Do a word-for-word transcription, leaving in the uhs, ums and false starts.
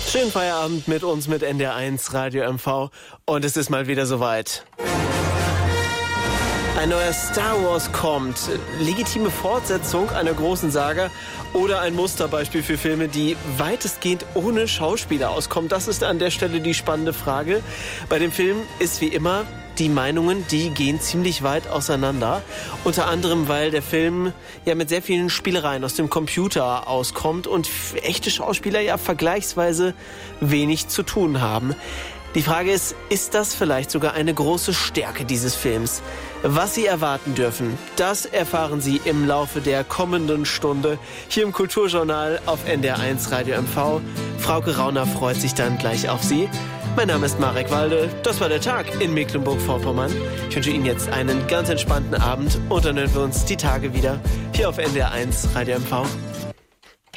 Schönen Feierabend mit uns mit N D R eins Radio M V und es ist mal wieder soweit. Ein neuer Star Wars kommt. Legitime Fortsetzung einer großen Saga oder ein Musterbeispiel für Filme, die weitestgehend ohne Schauspieler auskommen? Das ist an der Stelle die spannende Frage. Bei dem Film ist wie immer, die Meinungen, die gehen ziemlich weit auseinander. Unter anderem, weil der Film ja mit sehr vielen Spielereien aus dem Computer auskommt und echte Schauspieler ja vergleichsweise wenig zu tun haben. Die Frage ist, ist das vielleicht sogar eine große Stärke dieses Films? Was Sie erwarten dürfen, das erfahren Sie im Laufe der kommenden Stunde hier im Kulturjournal auf N D R eins Radio M V. Frauke Rauner freut sich dann gleich auf Sie. Mein Name ist Marek Walde, das war der Tag in Mecklenburg-Vorpommern. Ich wünsche Ihnen jetzt einen ganz entspannten Abend und dann hören wir uns die Tage wieder hier auf N D R eins Radio M V.